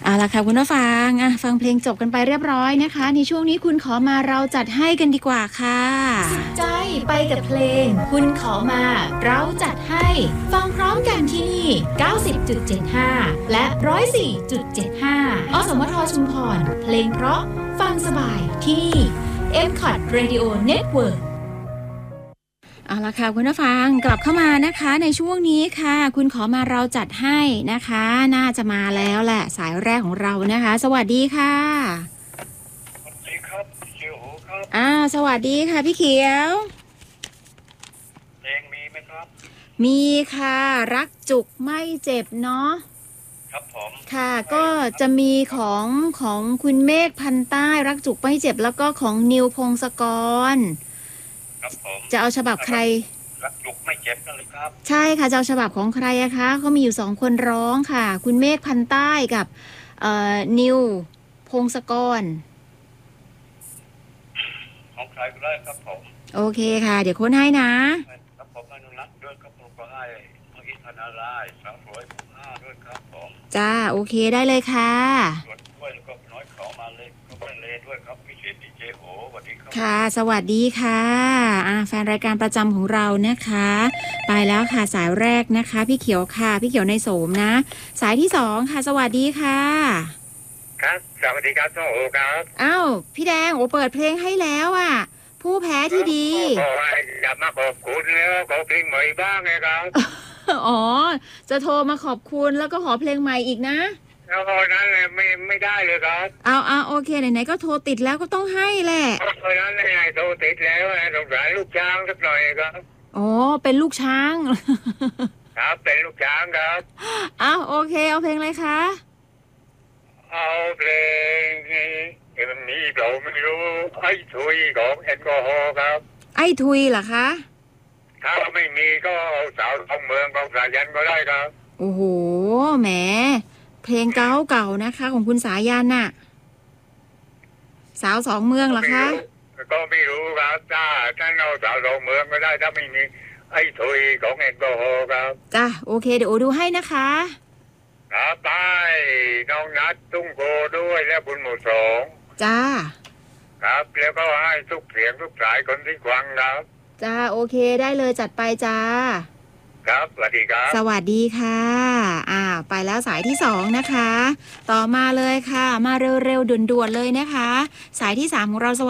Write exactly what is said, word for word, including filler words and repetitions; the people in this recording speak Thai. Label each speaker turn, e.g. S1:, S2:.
S1: เอาล่ะค่ะคุณผู้ฟังอ่ะฟังเพลงจบกันไปเรียบร้อยนะคะในช่วงนี้คุณขอมาเราจัดให้กันดีกว่าค่ะสุดใจไปกับเพลงคุณขอมาเราจัดให้ฟังพร้อมกันที่นี่ เก้าสิบจุดเจ็ดห้า และ หนึ่งร้อยสี่จุดเจ็ดห้า อสมทชุมพรเพลงเพราะฟังสบายที่นี่ เอ็ม คอท Radio Networkเอาละค่ะคุณผู้ฟังกลับเข้ามานะคะในช่วงนี้ค่ะคุณขอมาเราจัดให้นะคะน่าจะมาแล้วแหละสายแรกของเรานะคะสวัสดีค่ะ
S2: สวัสดีครับเชียวครับ
S1: อ้าวสวัสดีค่ะพี่เขียว
S2: เพลงมีไหมครับ
S1: มีค่ะรักจุกไม่เจ็บเนาะ
S2: ครับผม
S1: ค่ะก็จะมีของของคุณเมฆพันใต้รักจุกไม่เจ็บแล้วก็ของนิวพงศกร
S2: ครับผม
S1: จะเอาฉบับใคร
S2: รักจุกไม่เจ็บนั่นเลยครับ
S1: ใช่ค่ะจะเอาฉบับของใครอะคะเขามีอยู่สองคนร้องค่ะคุณเมฆพันใต้กับเอ่อนิวพงศกร
S2: ของใครก็ได้ครับผม
S1: โอเคค่ะเดี๋ยวค้นให้นะครับ
S2: ผมอนุรักษ์ด้วยครับผมก็ให้พระอินทนารายณ์สาวสวยผู้ห้าด้วยครับผม
S1: จ้าโอเคได้เลยค่ะ
S2: ส่วนด้วยแล้วก็น้อยเขามาเลยก็เป็นเลด้วยครับพิเศษดีเจโอสวัสดีครับ
S1: ค่ะสวัสดีค่ะอ่าแฟนรายการประจำของเรานะคะไปแล้วค่ะสายแรกนะคะพี่เขียวค่ะพี่เขียวในโสมนะสายที่สองค่ะสวัสดีค่ะ
S2: ครับสวัสดีครับโอครับ
S1: อ้าวพี่แดงโอเปิดเพลงให้แล้วอ่ะผู้แพ้ที่ดี
S2: ขอให้กลับมาขอบคุณแล้วขอเพลงใหม่บ้างไงครับ
S1: อ๋อจะโทรมาขอบคุณแล้วก็ขอเพลงใหม่อีกนะ
S2: แล้วตอนนั้นเลยไม่ไม่ได้เลยครับ
S1: เอาเอาโอเคไหนๆก็โทรติดแล้วก็ต้องให้แหละ
S2: ตอนนั้นเลยโทรติดแล้วสงสารลูกช้างสักหน่อยครับ
S1: อ๋อเป็นลูกช้าง
S2: ครับเป็นลูกช้างครับ
S1: อ้าวโอเคเอาเพลงอะไรคะ
S2: เอาเพลงนี้มันมีเราไม่รู้ไอ้ทุยของแอลกอฮอล์ครับ
S1: ไอ้ทุยเหรอคะ
S2: ถ้าไม่มีก็เอาสาวทองเมืองของสายันก็ได้ครับ
S1: โอ้โหแหมเพลงเก่าเก่านะคะของคุณสายันน่ะสาวสองเมืองเหรอคะ
S2: ก็ไม่รู้ครับถ้าท่านเอาสาวทองเมืองก็ได้ถ้าไม่มีไอ้ทุยของแอลกอฮอล์ครับ
S1: จ้ะโอเคเดี๋ยวโอดูให้นะคะ
S2: ครับไปน้องนัดตุ้งโกด้วยและคุณหมู่สอง
S1: จ้า
S2: ครับแล้วก็ให้ทุกเสียงทุกสายคนที่ฟังครับ
S1: จ้าโอเคได้เลยจัดไปจ้า
S2: ครับสวัสดีครับ
S1: สวัสดีค่ะอ่าไปแล้วสายที่สองนะคะต่อมาเลยค่ะมาเร็วๆด่วนๆเลยนะคะสายที่สามของเรา